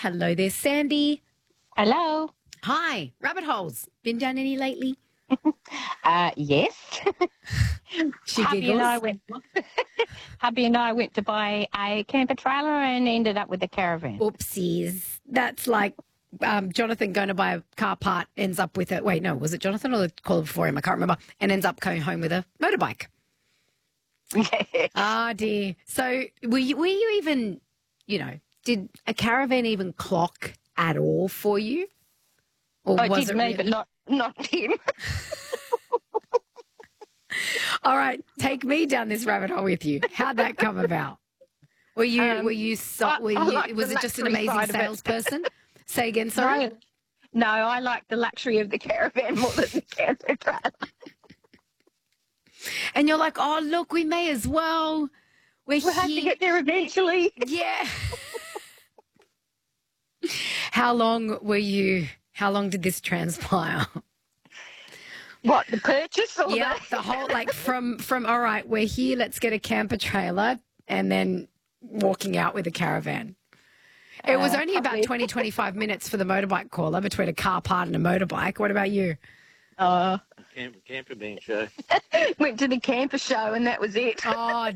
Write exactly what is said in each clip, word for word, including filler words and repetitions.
Hello there, Sandy. Hello. Hi. Rabbit holes. Been down any lately? Uh, yes. She Hubby and I giggles. went. Hubby and I went to buy a camper trailer and ended up with a caravan. Oopsies. That's like um, Jonathan going to buy a car part, ends up with it. Wait, no, was it Jonathan or the caller before him? I can't remember. And ends up going home with a motorbike. Yes. Ah, dear. So were you, were you even, you know, did a caravan even clock at all for you? Or I was did it me, really- but not not him. All right, take me down this rabbit hole with you. How'd that come about? Were you Um, were you so, I- were I you like was the it just an luxury amazing side of it. salesperson? Say again, sorry. No, no, I like the luxury of the caravan more than the camper trailer. And you're like, oh look, we may as well. We're We'll have to here. get there eventually. Yeah. How long were you? How long did this transpire? What, the purchase or Yeah, the... the whole like from from all right, we're here. Let's get a camper trailer, and then walking out with a caravan. It was Uh, only about probably. twenty, twenty-five minutes for the motorbike caller between a car part and a motorbike. What about you? Uh, Camper, camper bean show. went to the camper show and that was it. Oh,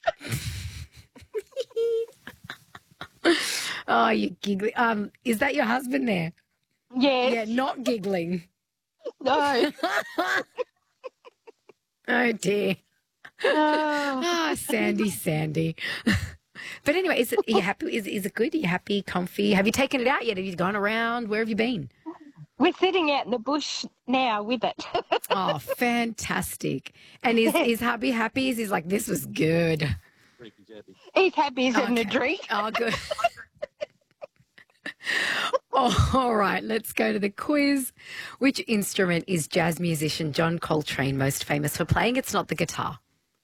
oh, you giggling. Um, is that your husband there? Yes. Yeah, not giggling. No. Oh dear. Oh. Ah, Sandy, Sandy. But anyway, is it? Are you happy? Is is it good? Are you happy? Comfy? Have you taken it out yet? Have you gone around? Where have you been? We're sitting out in the bush now with it. Oh, fantastic! And is is hubby happy? Is he like, this was good? Pretty happy. He's happy as having a Okay. drink. Oh, good. Oh, all right, let's go to the quiz. Which instrument is jazz musician John Coltrane most famous for playing? It's not the guitar.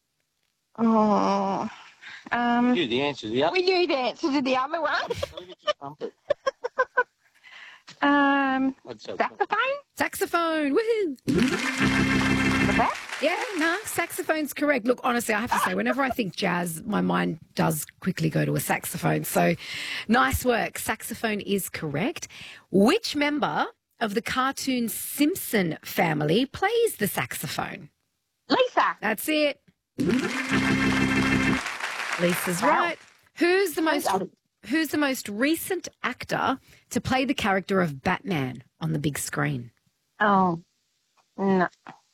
Oh. Um, You, the answer to the other. we knew the answer to the other one. Trumpet. Um, I'd say saxophone? Saxophone, woohoo! Was that? Yeah, no, saxophone's correct. Look, honestly, I have to say, whenever I think jazz, my mind does quickly go to a saxophone. So nice work. Saxophone is correct. Which member of the cartoon Simpson family plays the saxophone? Lisa. That's it. Lisa's Wow. right. Who's the most done. who's the most recent actor to play the character of Batman on the big screen? Oh, no.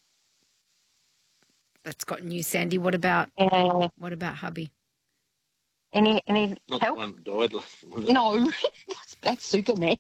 That's gotten you, Sandy. What about Uh, what about hubby? any any not the help? one that died. Was it? No, that's, that's Superman.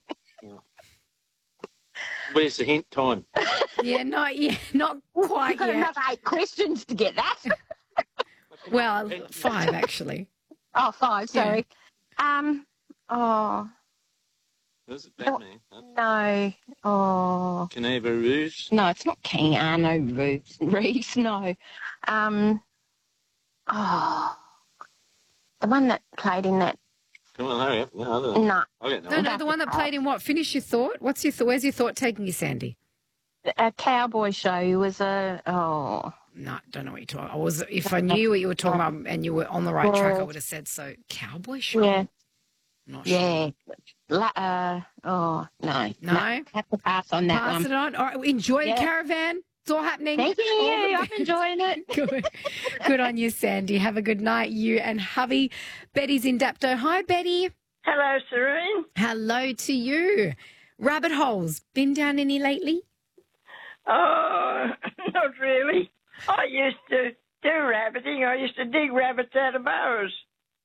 Where's the hint? Time. Yeah, not yet, not quite You've got yet. another eight questions to get that. Well, five actually. Oh, five, sorry. Um, oh, Was it Batman? Huh? no. Oh, Caneva Rouge. no, it's not Keanu Reeves. Reeves, no. Um, oh, the one that played in that, Come on, hurry up. No, I don't know. no, I got no. No, one. no, the one that played in what? Finish your thought. What's your thought? Where's your thought taking you, Sandy? a cowboy show. He was a, oh, No, don't know what you're talking. I was if I knew what you were talking about and you were on the right track, I Well, would have said so. Cowboy show. yeah, Not sure. yeah. La, uh, oh, no. No? Have to pass on that Pass one. it on. All right, enjoy the Yeah. caravan. It's all happening. Thank you. All the I'm enjoying it. Good. Good on you, Sandy. Have a good night, you and hubby. Betty's in Dapto. Hi, Betty. Hello, Serene. Hello to you. Rabbit holes. Been down any lately? Oh, not really. I used to do rabbiting. I used to dig rabbits out of burrows.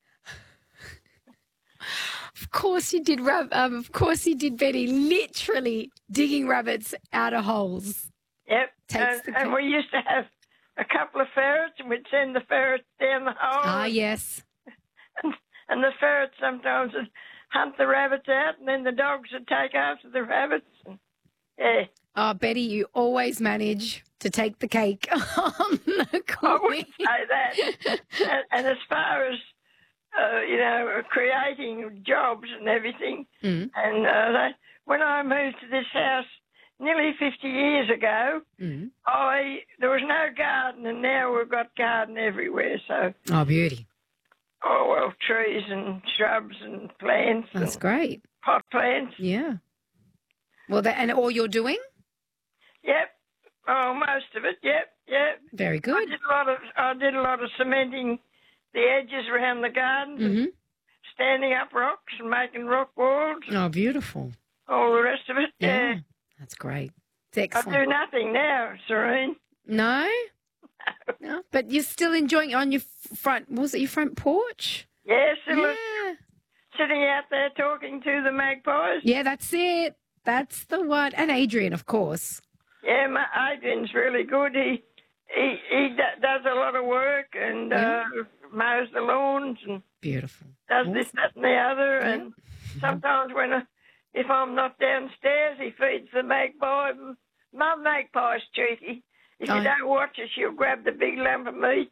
Of course you did, Rab- um, of course you did, Betty. Literally digging rabbits out of holes. Yep. Takes And, the and we used to have a couple of ferrets, and we'd send the ferrets down the hole. Ah, yes. And the ferrets sometimes would hunt the rabbits out, and then the dogs would take after the rabbits. And, yeah. Oh, Betty, you always manage to take the cake on the I quiz. wouldn't say that. and, and as far as, uh, you know, creating jobs and everything, Mm. and uh, they, when I moved to this house nearly fifty years ago, Mm. I there was no garden, and now we've got garden everywhere. So, Oh, beauty. oh, well, trees and shrubs and plants. That's and, great. pot plants. Yeah. Well, that, and all you're doing? Yep. Oh, most of it. Yep. Yep. Very I good. did a lot of I did a lot of cementing the edges around the gardens, Mm-hmm. and standing up rocks and making rock walls, and Oh, beautiful. all the rest of it. Yeah. Yeah. That's great. It's I excellent. do nothing now, Serene. No? No? But you're still enjoying it on your f- front, what was it your front porch? Yes, it was Yeah. sitting out there talking to the magpies. Yeah, that's it. That's the one. And Adrian, of course. Yeah, my Adrian's really good. He he he d- does a lot of work and Yeah. uh, mows the lawns and Beautiful. does this, that, and the other. Yeah. And sometimes when I, if I'm not downstairs, he feeds the magpie. Mum magpie's cheeky. If Oh. you don't watch her, she'll grab the big lump of meat.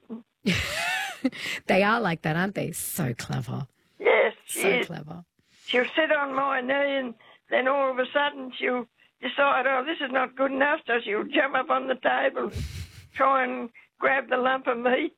They are like that, aren't they? So clever. Yes, she So is. clever. She'll sit on my knee and then all of a sudden she'll decide, oh, this is not good enough, so she'll jump up on the table and try and grab the lump of meat.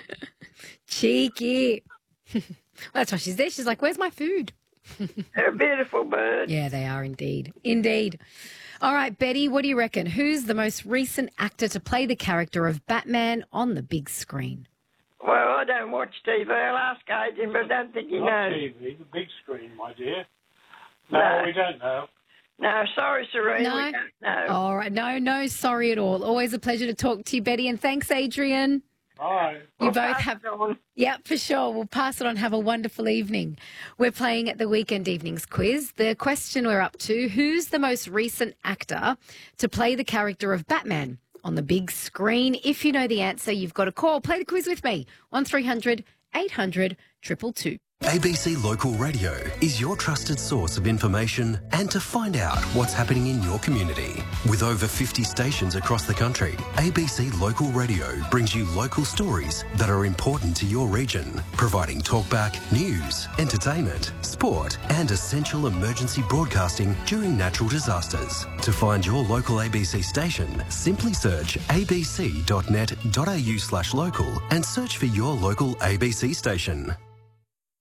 Cheeky. Well, that's why she's there. She's like, where's my food? They're a beautiful bird. Yeah, they are indeed. Indeed. All right, Betty, what do you reckon? Who's the most recent actor to play the character of Batman on the big screen? Well, I don't watch T V. I'll ask Adrian, but I don't think he Not knows. T V, the big screen, my dear. No, No. we don't know. No, sorry, Serene, No? we don't know. All right. No, no, sorry at all. Always a pleasure to talk to you, Betty. And thanks, Adrian. Bye. You We'll both pass have... it on. Yeah, for sure. We'll pass it on. Have a wonderful evening. We're playing at the Weekend Evenings quiz. The question we're up to, who's the most recent actor to play the character of Batman on the big screen? If you know the answer, you've got to call. Play the quiz with me. one three hundred eight hundred two two two. A B C Local Radio is your trusted source of information and to find out what's happening in your community. With over fifty stations across the country, A B C Local Radio brings you local stories that are important to your region, providing talkback, news, entertainment, sport and essential emergency broadcasting during natural disasters. To find your local A B C station, simply search abc dot net dot a u slash local and search for your local A B C station.